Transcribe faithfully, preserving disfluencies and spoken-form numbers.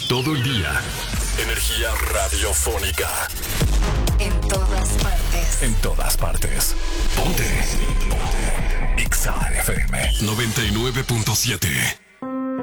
Todo el día. Energía radiofónica. En todas partes. En todas partes. Ponte. Ponte. X A F M noventa y nueve punto siete.